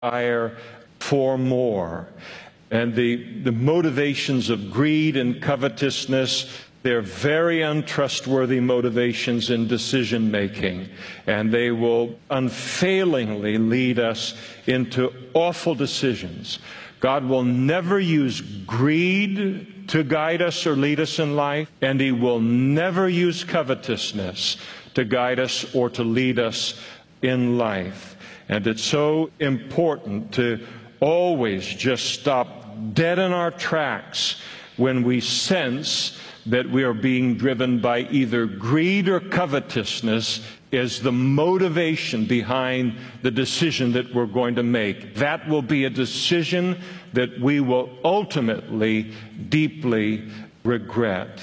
desire for more. And the motivations of greed and covetousness, they're very untrustworthy motivations in decision-making, and they will unfailingly lead us into awful decisions. God will never use greed to guide us or lead us in life, and He will never use covetousness to guide us or to lead us in life. And it's so important to always just stop dead in our tracks when we sense that we are being driven by either greed or covetousness as the motivation behind the decision that we're going to make. That will be a decision that we will ultimately deeply regret.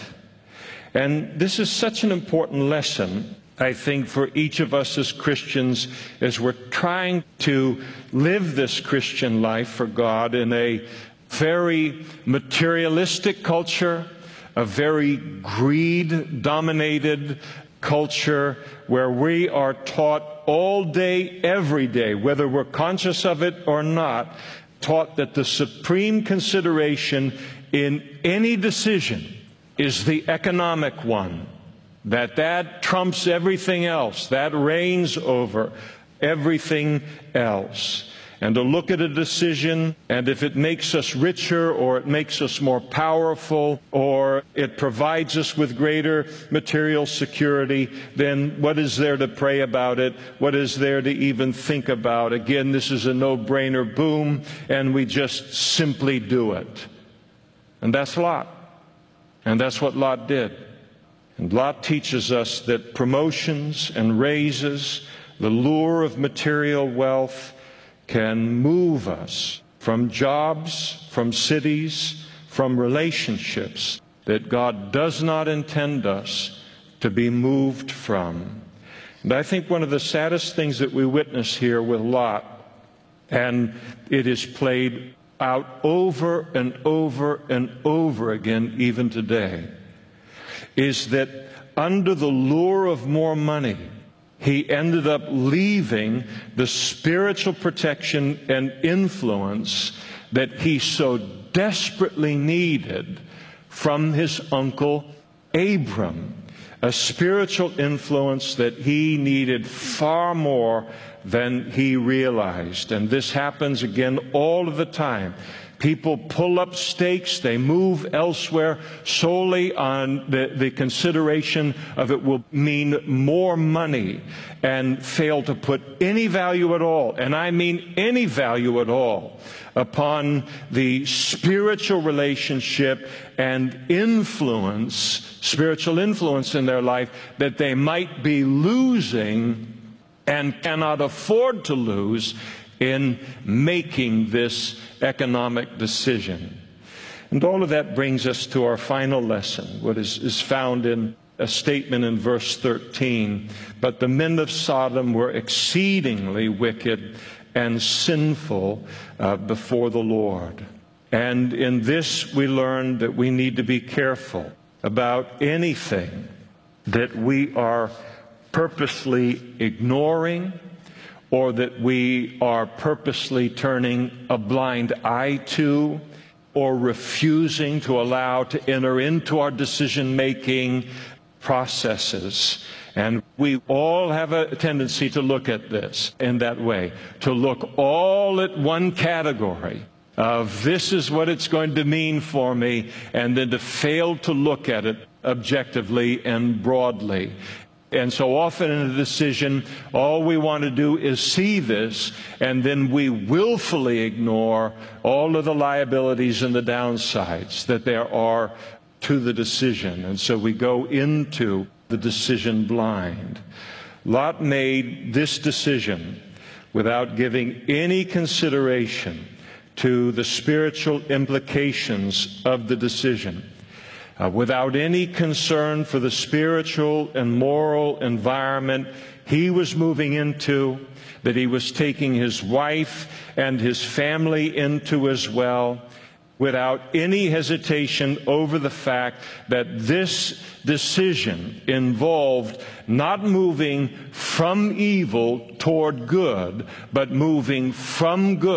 And this is such an important lesson, I think, for each of us as Christians as we're trying to live this Christian life for God in a very materialistic culture, a very greed-dominated culture where we are taught all day, every day, whether we're conscious of it or not, taught that the supreme consideration in any decision is the economic one, that trumps everything else, that reigns over everything else. And to look at a decision, and if it makes us richer, or it makes us more powerful, or it provides us with greater material security, then what is there to pray about it? What is there to even think about? Again, this is a no-brainer, boom, and we just simply do it. And that's Lot. And that's what Lot did. And Lot teaches us that promotions and raises, the lure of material wealth, can move us from jobs, from cities, from relationships that God does not intend us to be moved from. And I think one of the saddest things that we witness here with Lot, and it is played out over and over and over again even today, is that under the lure of more money, he ended up leaving the spiritual protection and influence that he so desperately needed from his uncle Abram, a spiritual influence that he needed far more than he realized. And this happens again all of the time. People pull up stakes, they move elsewhere solely on the consideration of it will mean more money, and fail to put any value at all, and I mean any value at all, upon the spiritual relationship and influence, spiritual influence in their life that they might be losing and cannot afford to lose in making this economic decision. And all of that brings us to our final lesson, what is found in a statement in verse 13. But the men of Sodom were exceedingly wicked and sinful before the Lord. And in this we learn that we need to be careful about anything that we are purposely ignoring, or that we are purposely turning a blind eye to, or refusing to allow to enter into our decision-making processes. And we all have a tendency to look at this in that way, to look all at one category of this is what it's going to mean for me, and then to fail to look at it objectively and broadly. And so often in a decision, all we want to do is see this, and then we willfully ignore all of the liabilities and the downsides that there are to the decision. And so we go into the decision blind. Lot made this decision without giving any consideration to the spiritual implications of the decision. Without any concern for the spiritual and moral environment he was moving into, that he was taking his wife and his family into as well. without any hesitation over the fact that this decision involved not moving from evil toward good, but moving from good